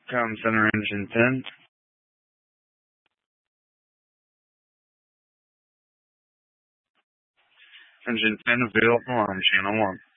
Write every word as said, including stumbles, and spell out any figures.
Com Center Engine ten. Engine ten available on channel one.